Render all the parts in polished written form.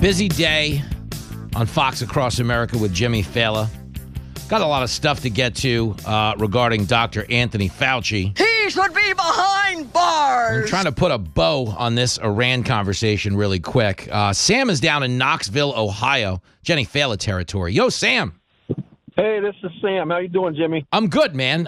Busy day on Fox Across America with Jimmy Fallon. Got a lot of stuff to get to regarding Dr. Anthony Fauci. He should be behind bars. I'm trying to put a bow on this Iran conversation really quick. Sam is down in Knoxville, Ohio, Jenny Fallon territory. Yo, Sam. Hey, this is Sam. How you doing, Jimmy? I'm good, man.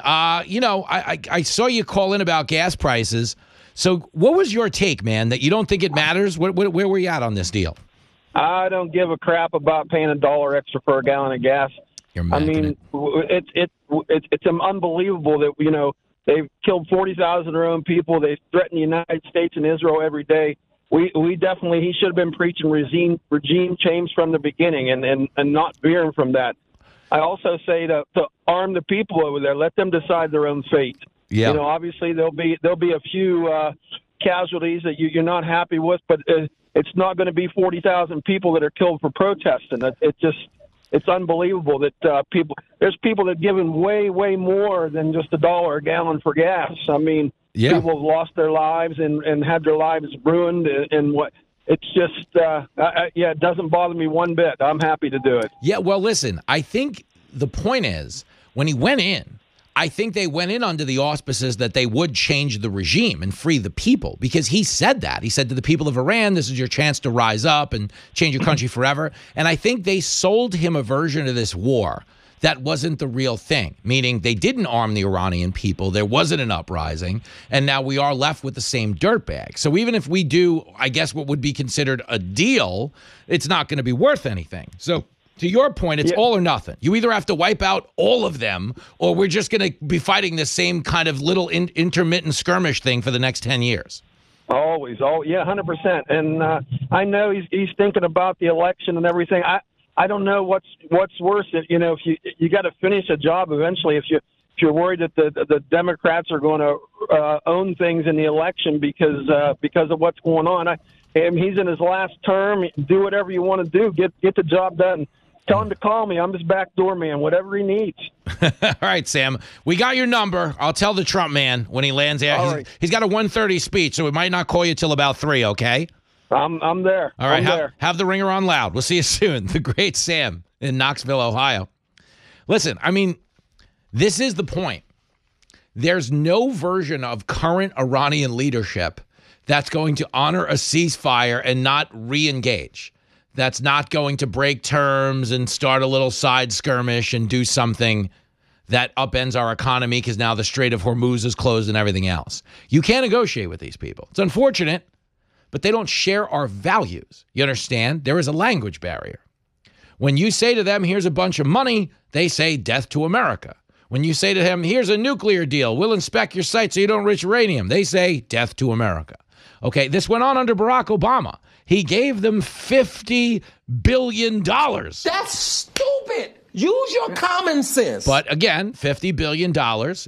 I saw you call in about gas prices. So what was your take, man, that you don't think it matters? Where were you at on this deal? I don't give a crap about paying $1 extra for a gallon of gas. You're I mean, it's unbelievable that, they've killed 40,000 of their own people. They threaten the United States and Israel every day. He should have been preaching regime change from the beginning and not veering from that. I also say to arm the people over there, let them decide their own fate. Yeah. Obviously there'll be a few casualties that you're not happy with, but it's not going to be 40,000 people that are killed for protesting. It's unbelievable that there's people that have given way, way more than just $1 a gallon for gas. I mean, people have lost their lives and had their lives ruined. And it's just, it doesn't bother me one bit. I'm happy to do it. Yeah, well, listen, I think the point is when he went in, I think they went in under the auspices that they would change the regime and free the people, because he said that. He said to the people of Iran, this is your chance to rise up and change your country forever. And I think they sold him a version of this war that wasn't the real thing, meaning they didn't arm the Iranian people. There wasn't an uprising. And now we are left with the same dirtbag. So even if we do, I guess, what would be considered a deal, it's not going to be worth anything. So to your point, it's all or nothing. You either have to wipe out all of them, or we're just going to be fighting the same kind of little intermittent skirmish thing for the next 10 years. Always. 100%. And I know he's thinking about the election and everything. I don't know what's worse. If you got to finish a job eventually. If you're worried that the Democrats are going to own things in the election because of what's going on. He's in his last term. Do whatever you want to do. Get the job done. Tell him to call me. I'm his backdoor man, whatever he needs. All right, Sam. We got your number. I'll tell the Trump man when he lands there. He's got a 1:30 speech, so we might not call you till about 3, okay? I'm there. All right, have the ringer on loud. We'll see you soon. The great Sam in Knoxville, Ohio. Listen, I mean, this is the point. There's no version of current Iranian leadership that's going to honor a ceasefire and not re-engage. That's not going to break terms and start a little side skirmish and do something that upends our economy because now the Strait of Hormuz is closed and everything else. You can't negotiate with these people. It's unfortunate, but they don't share our values. You understand? There is a language barrier. When you say to them, here's a bunch of money, they say death to America. When you say to them, here's a nuclear deal, we'll inspect your site so you don't enrich uranium, they say death to America. Okay, this went on under Barack Obama. He gave them $50 billion. That's stupid. Use your common sense. But again, $50 billion